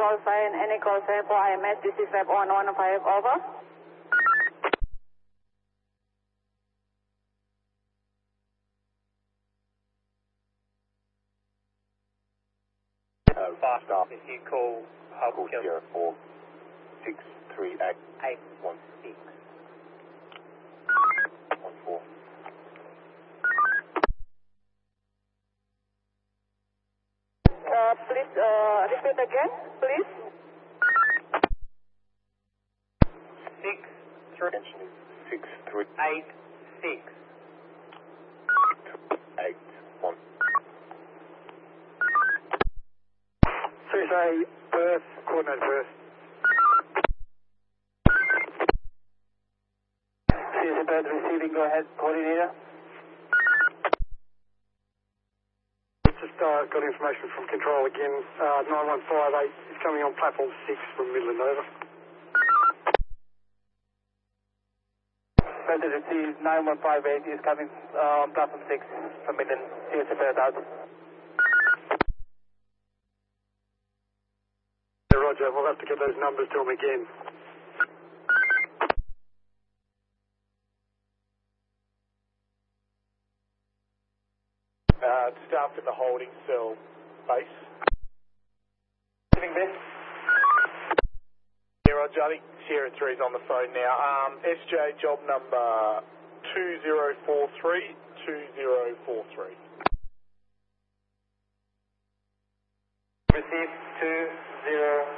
call sign, any call sign for IMS, this is Lab 115, over. Fast off. If you call, I'll call 04 638 816 14. Please repeat again, please. 638 816. CSA Perth, coordinate Perth. CSA Perth receiving, go ahead, coordinator. Just got information from control again. 9158 is coming on platform 6 from Midland, over. Perth received 9158 is coming on platform 6 from Midland. CSA Perth out. Roger, we'll have to get those numbers to them again. Just after the holding cell base. Sitting there? Yeah, Roger, I think Sierra 3's on the phone now. SJ job number 2043, 2043. Received 2043.